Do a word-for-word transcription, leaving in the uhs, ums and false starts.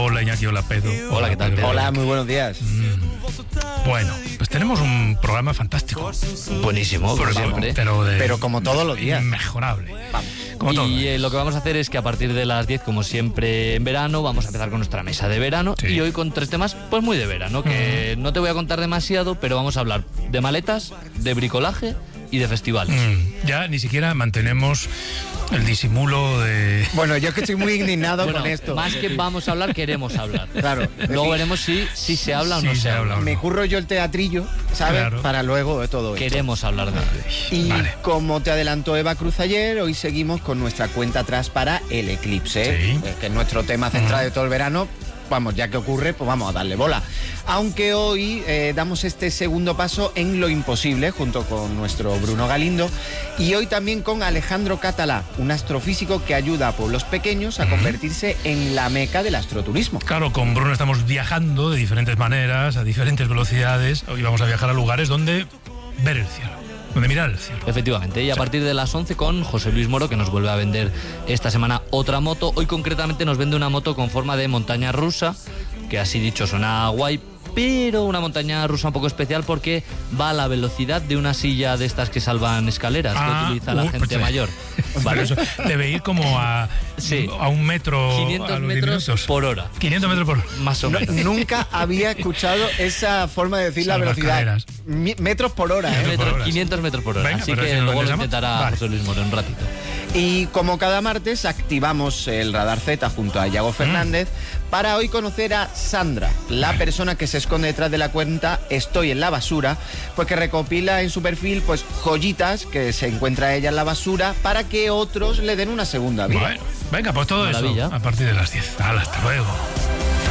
Hola, Iñaki, hola, Pedro. Hola, ¿qué tal, Pedro? Hola, muy buenos días. Mm, bueno, pues tenemos un programa fantástico. Buenísimo, como Pero, siempre. pero, de, Pero como todos los días. Inmejorable. Vamos. Como todo. Y eh, lo que vamos a hacer es que a partir de las diez, como siempre en verano, vamos a empezar con nuestra mesa de verano. Sí. Y hoy con tres temas, pues muy de verano, que Mm. no te voy a contar demasiado, pero vamos a hablar de maletas, de bricolaje y de festivales. Mm, ya ni siquiera mantenemos el disimulo de... Bueno, yo es que estoy muy indignado Bueno, con esto. más que vamos a hablar, queremos hablar. Claro. Luego veremos si, si se habla o no Sí, se, se habla. habla o no. Me curro yo el teatrillo, ¿sabes? Claro. Para luego de todo esto. Queremos hablar de ello. Y Vale. como te adelantó Eva Cruz ayer, hoy seguimos con nuestra cuenta atrás para el eclipse, Sí. eh, que es nuestro tema central de todo el verano. Vamos, ya que ocurre, pues vamos a darle bola. Aunque hoy eh, damos este segundo paso en lo imposible, junto con nuestro Bruno Galindo, y hoy también con Alejandro Catalá, un astrofísico que ayuda a pueblos pequeños a convertirse en la meca del astroturismo. Claro, con Bruno estamos viajando de diferentes maneras, a diferentes velocidades. Hoy vamos a viajar a lugares donde ver el cielo, donde mirar el cielo. Efectivamente, y a partir de las once con José Luis Moro, que nos vuelve a vender esta semana otra moto. Hoy concretamente nos vende una moto con forma de montaña rusa, que así dicho suena guay, pero una montaña rusa un poco especial porque va a la velocidad de una silla de estas que salvan escaleras, Ah, que utiliza la uh, gente pues, mayor. Pero ¿Vale? eso debe ir como a, Sí. a un metro quinientos a los diez metros minutos. por hora, quinientos metros por hora. más o No, menos. nunca había escuchado esa forma de decir la Salva velocidad. escaleras. Mi- metros por hora, Metros ¿eh? por Metros- hora, sí. quinientos metros por hora, Venga, así pero que si nos luego lo vendemos, intentará vale. José Luis Moro en un ratito. Y como cada martes activamos el Radar Z junto a Yago Fernández para hoy conocer a Sandra, la Vale. persona que se esconde detrás de la cuenta Estoy en la basura, pues que recopila en su perfil pues joyitas que se encuentra ella en la basura para que otros le den una segunda vida. Bueno, venga, pues todo Maravilla. eso a partir de las diez. Hala, hasta luego.